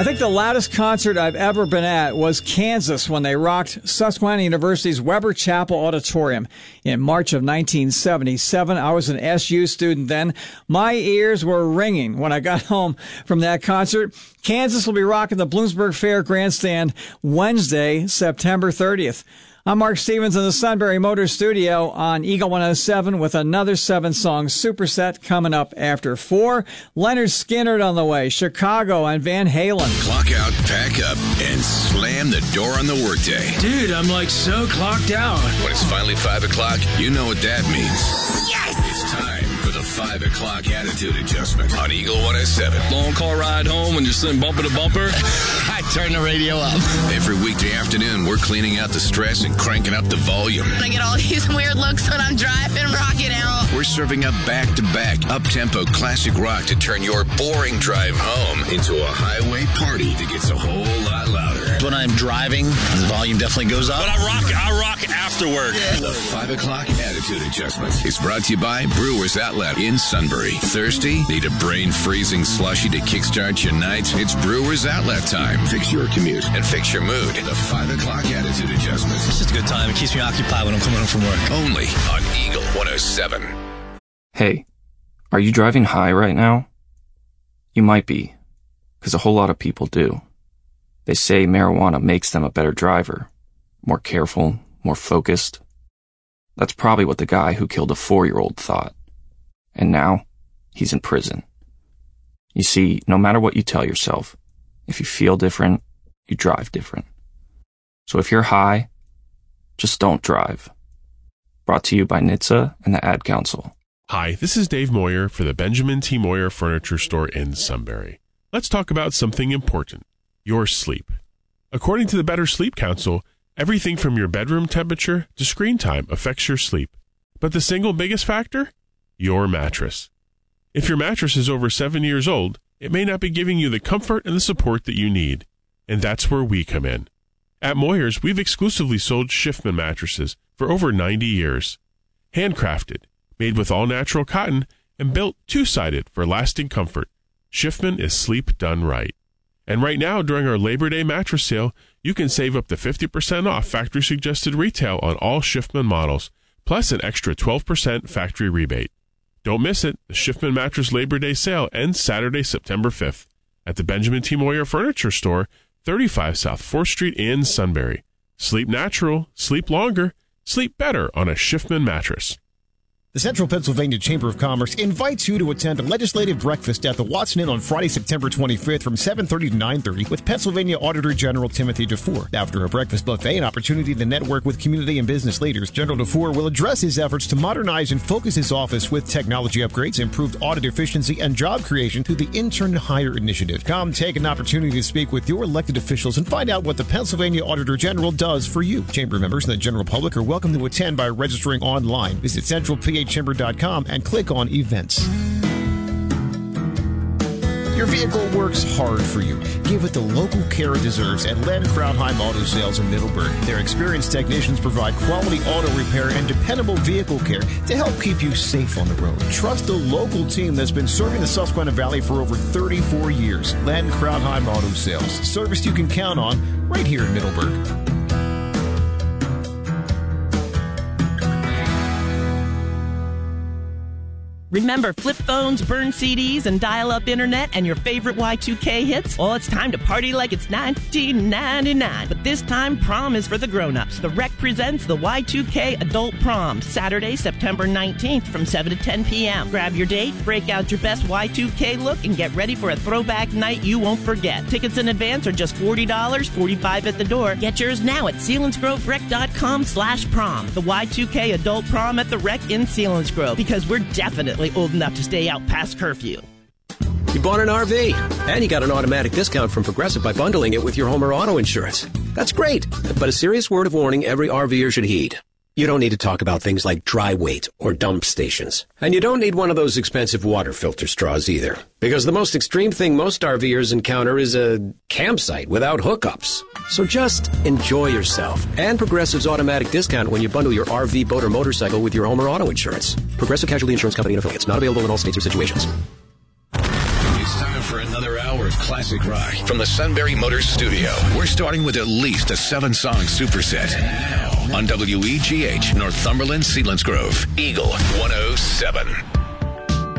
I think the loudest concert I've ever been at was Kansas when they rocked Susquehanna University's Weber Chapel Auditorium in March of 1977. I was an SU student then. My ears were ringing when I got home from that concert. Kansas will be rocking the Bloomsburg Fair Grandstand Wednesday, September 30th. I'm Mark Stevens in the Sunbury Motor Studio on Eagle 107 with another 7-song superset coming up after 4. Leonard Skinner on the way, Chicago and Van Halen. Clock out, pack up, and slam the door on the workday. Dude, I'm like so clocked out. When it's finally 5 o'clock, you know what that means. Yes! It's time for the 5 o'clock attitude adjustment on Eagle 107. Long car ride home and just sitting bumper to bumper. I turn the radio up. Every weekday afternoon, we're cleaning out the stress and cranking up the volume. I get all these weird looks when I'm driving, rocking out. We're serving up back-to-back, up-tempo classic rock to turn your boring drive home into a highway party that gets a whole lot louder. When I'm driving, the volume definitely goes up. But I rock after work. The 5 o'clock attitude adjustment is brought to you by Brewers Outlet in Sunbury. Thirsty? Need a brain-freezing slushie to kickstart your night? It's Brewers Outlet time. Fix your commute and fix your mood. The 5 o'clock attitude adjustment. It's just a good time. It keeps me occupied when I'm coming home from work. Only on Eagle 107. Hey, are you driving high right now? You might be, because a whole lot of people do. They say marijuana makes them a better driver, more careful, more focused. That's probably what the guy who killed a 4-year-old thought. And now, he's in prison. You see, no matter what you tell yourself, if you feel different, you drive different. So if you're high, just don't drive. Brought to you by NHTSA and the Ad Council. Hi, this is Dave Moyer for the Benjamin T. Moyer Furniture Store in Sunbury. Let's talk about something important, your sleep. According to the Better Sleep Council, everything from your bedroom temperature to screen time affects your sleep. But the single biggest factor? Your mattress. If your mattress is over 7 years old, it may not be giving you the comfort and the support that you need. And that's where we come in. At Moyer's, we've exclusively sold Schiffman mattresses for over 90 years. Handcrafted, made with all-natural cotton, and built two-sided for lasting comfort. Schiffman is sleep done right. And right now, during our Labor Day mattress sale, you can save up to 50% off factory-suggested retail on all Schiffman models, plus an extra 12% factory rebate. Don't miss it. The Schiffman Mattress Labor Day sale ends Saturday, September 5th at the Benjamin T. Moyer Furniture Store, 35 South 4th Street in Sunbury. Sleep natural, sleep longer, sleep better on a Schiffman mattress. The Central Pennsylvania Chamber of Commerce invites you to attend a legislative breakfast at the Watson Inn on Friday, September 25th from 7:30 to 9:30 with Pennsylvania Auditor General Timothy DeFore. After a breakfast buffet, an opportunity to network with community and business leaders, General DeFore will address his efforts to modernize and focus his office with technology upgrades, improved audit efficiency, and job creation through the Intern Hire Initiative. Come take an opportunity to speak with your elected officials and find out what the Pennsylvania Auditor General does for you. Chamber members and the general public are welcome to attend by registering online. Visit centralpachamber.com and click on events. Your vehicle works hard for you. Give it the local care it deserves at Len Krautheim Auto Sales in Middleburg. Their experienced technicians provide quality auto repair and dependable vehicle care to help keep you safe on the road. Trust the local team that's been serving the Susquehanna Valley for over 34 years. Len Krautheim Auto Sales. Service you can count on right here in Middleburg. Remember flip phones, burn CDs, and dial-up internet and your favorite Y2K hits? Well, it's time to party like it's 1999. But this time, prom is for the grown-ups. The Rec presents the Y2K Adult Prom, Saturday, September 19th from 7 to 10 p.m. Grab your date, break out your best Y2K look, and get ready for a throwback night you won't forget. Tickets in advance are just $40, $45 at the door. Get yours now at SealandsGroveRec.com/prom. The Y2K Adult Prom at the Rec in Selinsgrove, because we're definitely old enough to stay out past curfew. You bought an RV, and you got an automatic discount from Progressive by bundling it with your home or auto insurance. That's great, but a serious word of warning every RVer should heed. You don't need to talk about things like dry weight or dump stations. And you don't need one of those expensive water filter straws either. Because the most extreme thing most RVers encounter is a campsite without hookups. So just enjoy yourself. And Progressive's automatic discount when you bundle your RV, boat, or motorcycle with your home or auto insurance. Progressive Casualty Insurance Company and affiliates. Not available in all states or situations. It's time for another Another hour of classic rock from the Sunbury Motors studio. We're starting with at least a 7-song superset. Now on WEGH, Northumberland, Sealands Grove, Eagle 107.